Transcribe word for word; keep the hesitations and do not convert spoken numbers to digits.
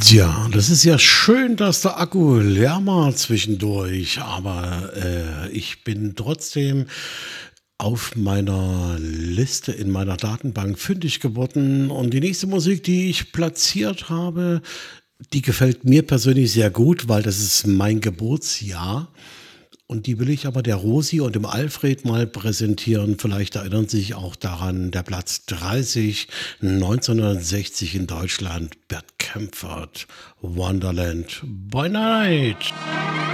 Ja, das ist ja schön, dass der Akku leer war zwischendurch, aber, äh, ich bin trotzdem auf meiner Liste in meiner Datenbank fündig geworden und die nächste Musik, die ich platziert habe, die gefällt mir persönlich sehr gut, weil das ist mein Geburtsjahr und die will ich aber der Rosi und dem Alfred mal präsentieren. Vielleicht erinnern Sie sich auch daran, der Platz dreißig neunzehnhundertsechzig in Deutschland, Bert Kaempfert, Wonderland by Night.